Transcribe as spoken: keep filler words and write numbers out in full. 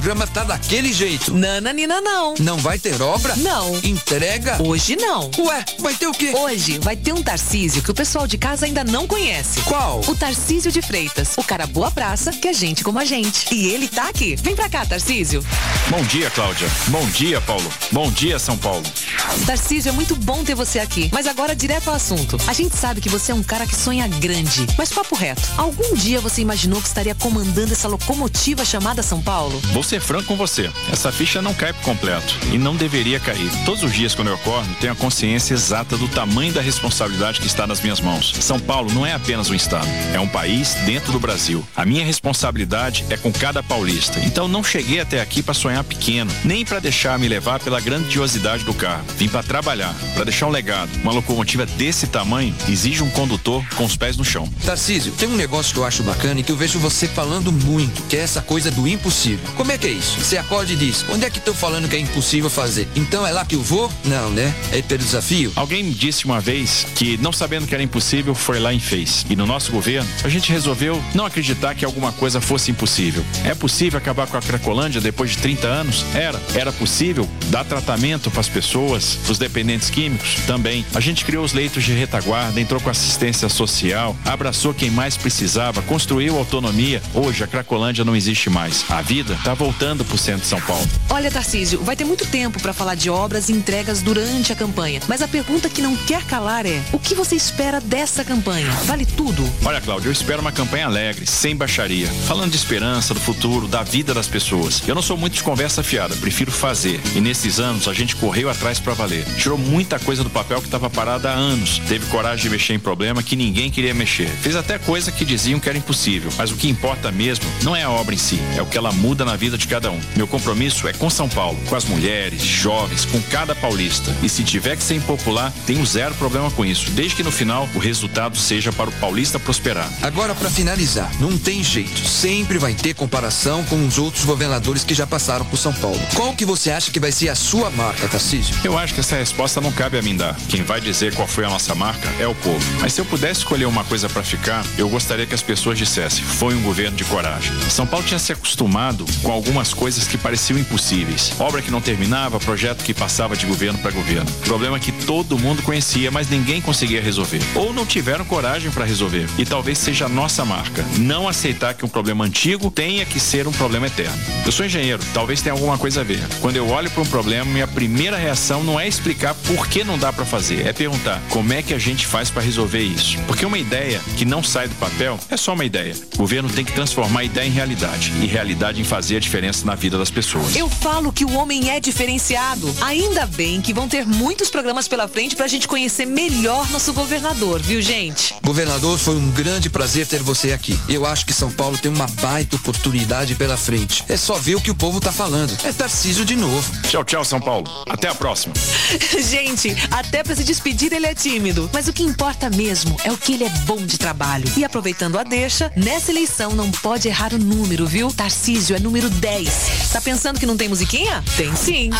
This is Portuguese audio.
O programa tá daquele jeito. Nananina não. Não vai ter obra? Não. Entrega? Hoje não. Ué, vai ter o quê? Hoje vai ter um Tarcísio que o pessoal de casa ainda não conhece. Qual? O Tarcísio de Freitas. O cara boa praça, que é gente como a gente. E ele tá aqui. Vem pra cá, Tarcísio. Bom dia, Cláudia. Bom dia, Paulo. Bom dia, São Paulo. Tarcísio, é muito bom ter você aqui. Mas agora direto ao assunto. A gente sabe que você é um cara que sonha grande. Mas papo reto. Algum dia você imaginou que estaria comandando essa locomotiva chamada São Paulo? Vou ser franco com você. Essa ficha não cai por completo. E não deveria cair. Todos os dias quando eu acordo, tenho a consciência exata do tamanho da responsabilidade que está nas minhas mãos. São Paulo não é apenas um estado. É um país dentro do Brasil. A minha responsabilidade é com cada paulista. Então não cheguei até aqui para sonhar pequeno, nem para deixar me levar pela grandiosidade do carro. Vim para trabalhar, para deixar um legado. Uma locomotiva desse tamanho exige um condutor com os pés no chão. Tarcísio, tem um negócio que eu acho bacana e que eu vejo você falando muito, que é essa coisa do impossível. Como é que é isso? Você acorda e diz, onde é que estão falando que é impossível fazer? Então é lá que eu vou? Não, né? É pelo desafio? Alguém me disse uma vez que, não sabendo que era impossível, foi lá e fez. E no nosso governo, a gente resolveu não acreditar que alguma coisa fosse impossível. É possível acabar com a Cracolândia depois de trinta anos? Era. Era possível dar tratamento para as pessoas, para os dependentes químicos? Também. A gente criou os leitos de retaguarda, entrou com assistência social, abraçou quem mais precisava, construiu autonomia. Hoje a Cracolândia não existe mais. A vida está voltando para o centro de São Paulo. Olha, Tarcísio, vai ter muito tempo para falar de obras e entregas durante a campanha. Mas a pergunta que não quer calar é, o que você espera dessa campanha? Vale tudo? Olha, Cláudio, eu espero uma campanha alegre, sem baixaria. Falando de esperança, do futuro, da vida das pessoas. Eu não sou muito de conversa fiada, prefiro fazer. E nesses anos a gente correu atrás para valer. Tirou muita coisa do papel que estava parada há anos. Teve coragem de mexer em problema que ninguém queria mexer. Fez até coisa que diziam que era impossível. Mas o que importa mesmo não é a obra em si, é o que ela muda na vida de cada um. Meu compromisso é com São Paulo, com as mulheres, jovens, com cada paulista. E se tiver que ser impopular, tenho zero problema com isso, desde que no final o resultado seja para o paulista prosperar. Agora, para finalizar, não tem jeito. Sempre vai ter comparação com os outros governadores que já passaram por São Paulo. Qual que você acha que vai ser a sua marca, Tarcísio? Eu acho que essa resposta não cabe a mim dar. Quem vai dizer qual foi a nossa marca é o povo. Mas se eu pudesse escolher uma coisa para ficar, eu gostaria que as pessoas dissessem, foi um governo de coragem. São Paulo tinha se acostumado com algumas coisas que pareciam impossíveis. Obra que não terminava, projeto que passava de governo para governo. Problema que todo mundo conhecia, mas ninguém conseguia resolver. Ou não tiveram coragem para resolver. E talvez seja a nossa marca. Não aceitar que um problema antigo tenha que ser um problema eterno. Eu sou engenheiro, talvez tenha alguma coisa a ver. Quando eu olho para um problema, minha primeira reação não é explicar por que não dá para fazer, é perguntar como é que a gente faz para resolver isso. Porque uma ideia que não sai do papel é só uma ideia. O governo tem que transformar a ideia em realidade. E realidade em fazer a diferença na vida das pessoas. Eu falo que o homem é diferenciado. Ainda bem que vão ter muitos programas pela frente pra gente conhecer melhor nosso governador, viu, gente? Governador, foi um grande prazer ter você aqui. Eu acho que São Paulo tem uma baita oportunidade pela frente. É só ver o que o povo tá falando. É Tarcísio de novo. Tchau, tchau, São Paulo. Até a próxima. Gente, até pra se despedir ele é tímido. Mas o que importa mesmo é o que ele é bom de trabalho. E aproveitando a deixa, nessa eleição não pode errar o número, viu? Tarcísio é número dez. Tá pensando que não tem musiquinha? Tem sim.